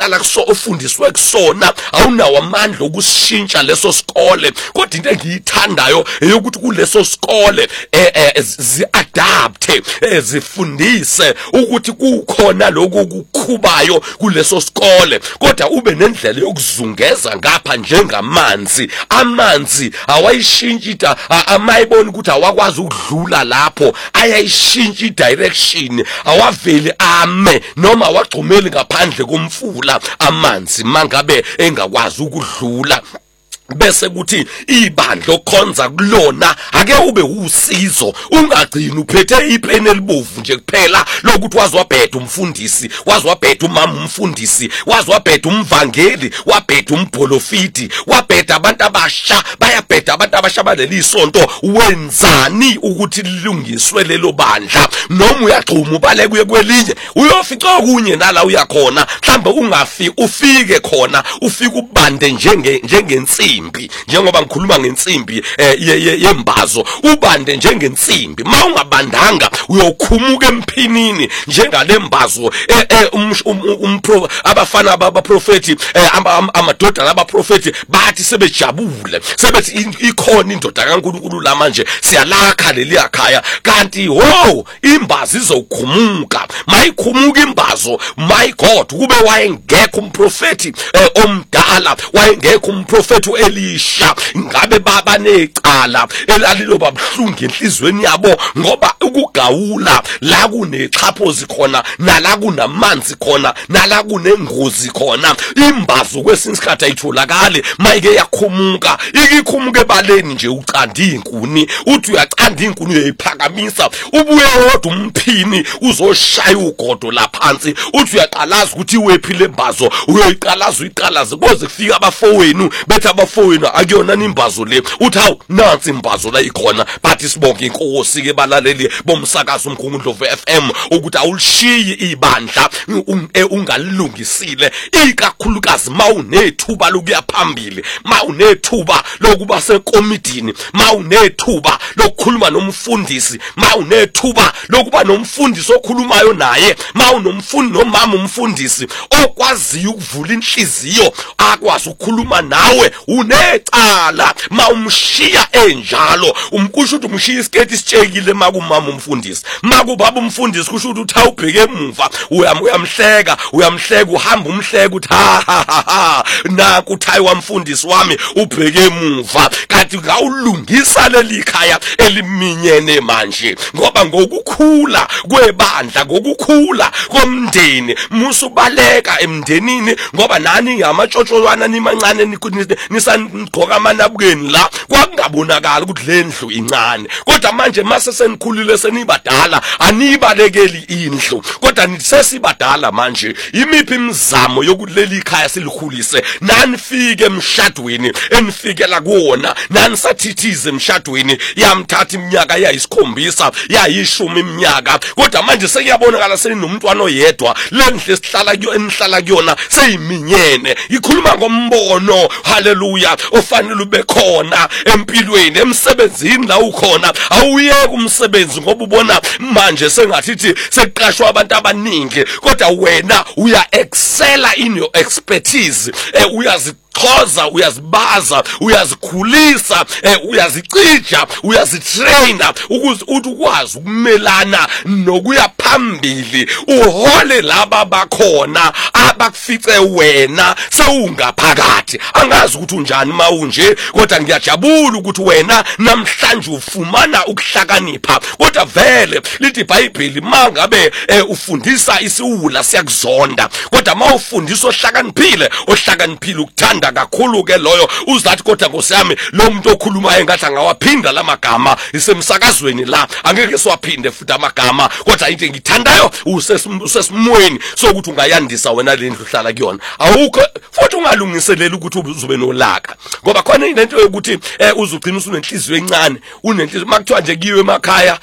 aqala ufundiswe kusona awunawo amandla okushintsha leso sikole. Kodwa into engiyithandayo eyokuthi kuleso sikole zi-adapte zifundise ukuthi kukhona lokho kukhubayo kuleso sikole, kodwa ube nendlela yokuzungeza ngapha njengamanzi. Amanzi awayishintsha amayibona ukuthi awakwazi ukudlula lapho, ayayishintsha direction, awaveli ame noma awagcumeli ngaphandle komfula amanzi mangabe engakwazi ukudlula. Bese kuthi ibandla okhonza kulona ake ube usizo, ungagcini uphethe ipeni elibovu nje kuphela lokuthi wazwabheda umfundisi, wazwabheda umama umfundisi, wazwabheda umvangeli, wabheda umbholofiti, wabheda abantu abasha, bayabheda abantu abasha baleli isonto. Wenzani ukuthi lilungiswe lelo bandla? Noma uyagcuma ubale kuye kwelinye uyofica okunye nala uyakhona, mhlawumbe ufike khona ufike ubande njengensimbi, njengoba ngikhuluma ngensimbi yembazo, ubande njengensimbi. Mawungabandanga uyokhumuka emphinini njengalembazo. Abafana abaprofeti, amadodana abaprofeti bathi sebejabule, sebethi ikhona indoda kaNkulunkulu la manje siyalakha leli yakhaya, kanti imbazo izokhumuka. Mayikhumuka imbazo, my God, kube wayengekho umprofeti omdala, wayengekho umprofeti Elisha, ngabe baba necala elalilo babhlungu enhlizweni yabo, ngoba ukugawula la kunexhaphozi khona, nala kunamanzi khona, nala kunengozi khona. Imbazo kwesinye isikhathi ayitholakali mayike yakhumuka, ikhumuka ebaleni nje ucanda inkuni, uthi uyacanda inkuni uyayiphakamisa, ubuye wodwa umphini uzoshaya ugodo la phansi, uthi uyaqalaza ukuthi wephile imbazo, uyoyiqalaza uyiqalaza koze kufika abafowenu bethi abafowenu akuyona imbazo le, uthi hawu nansi imbazo la ikhona. Bathi sibonke inkosi ke balaleli bomsakazo uMkhumbulo FM ukuthi awulishiyi ibandla ungalilungisile, ikakhulukazi mawunethuba lokuya phambili, mawunethuba lokuba sekomidini, mawunethuba lokukhuluma nomfundisi, mawunethuba lokuba nomfundisi okhulumayo naye, mawunomfundi nomama umfundisi okwaziyo ukuvula inhliziyo akwazi ukukhuluma nawe, unecala. Mawumshiya enjalo umkusho ukuthi umshiya isiketi isitshekile makumama umfundisi, makubaba umfundisi kusho ukuthi awubheke emuva uyamhleka uhamba umhleka uthi ha naku uthayi wamfundisi wami ubheke emuva. Kanti ngawulungisa leli khaya eliminyene manje, ngoba ngokukhula kwebandla, ngokukhula komndeni, musubaleka emndenini, ngoba nani ngamatshotshwana nimancane nisangqoka amanabukeni la kwakungabonakala ukuthi le ndlu incane. Kodwa manje mase senikhulile senibadala anibalekeli indlu, kodwa nisesibadala manje. Imiphi imizamo yokuthi leli khaya silikhulise, nanifike emshadweni enifikela kuwona, nanisathithize emshadweni yamthatha iminyaka yayisikhombisa yayishumi iminyaka, kodwa manje sekuyabonakala seninomntwana oyedwa, le ndlu enihlala kuyona seyiminyene. Ikhuluma ngombono, haleluya, ofanele ube khona empilweni, emsebenzini la ukhona. Awuyeke umsebenzi ngoba ubona manje sengathi seqashwa abantu abaningi, kodwa wena uya excella in your expertise, uyazichoza, uyazibaza, uyazikhulisa, uyazicija, uyazitraina ukuze ukwazi ukumelana nokuya phambili, uhole laba bakhona abakufice wena sewungaphakathi. Angazi ukuthi unjani mawunje, kodwa ngiyajabula ukuthi wena namhlanje ufumana ukuhlakanipha. Kodwa vele lithi iBhayibheli mangabe ufundisa isiwula siyakuzonda, kodwa mawufundisa ohlakaniphile ukuthanda kakhulu ke loyo. Uzathi kodwa Nkosi yami lo muntu okhulumayo engathi angawaphinda lamagama isemsakazweni la, angeke siwaphinde futhi amagama, kodwa into engithandayo usesimweni sokuthi ungayandisa wena le ndlu uhlala kuyona. Awukho futhi ungalungiselela ukuthi uzobe nolaka, ngoba khona into yokuthi uzugcina usunenhliziyo encane, unenhliziyo makuthiwa nje kiwe emakhaya